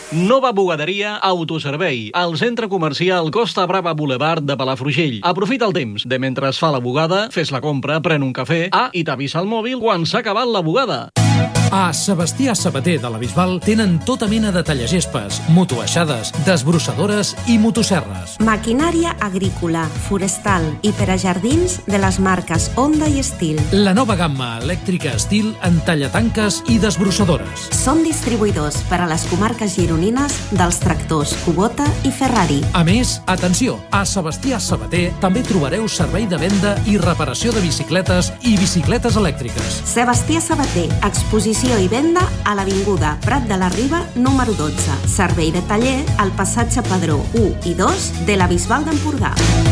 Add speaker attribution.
Speaker 1: Nova bugaderia Autoservei, al centre comercial Costa Brava Boulevard de Palafrugell. Aprofita el temps de mentre es fa la bugada, fes la compra, pren un cafè, i t'avisa al mòbil quan s'ha acabat la bugada.
Speaker 2: A Sebastià Sabater de la Bisbal tenen tota mena de tallagespes, motoaixades, desbrossadores i motosserres.
Speaker 3: Maquinària agrícola, forestal i per a jardins de les marques Honda i Estil.
Speaker 2: La nova gamma elèctrica Estil en tallatanques i desbrossadores.
Speaker 3: Som distribuïdors per a les comarques gironines dels tractors Kubota i Ferrari.
Speaker 2: A més, atenció, a Sebastià Sabater també trobareu servei de venda i reparació de bicicletes i bicicletes elèctriques.
Speaker 3: Sebastià Sabater, exposició i venda a l'Avinguda Prat de la Riba, número 12. Servei de taller al passatge Padró 1 i 2 de la Bisbal d'Empordà.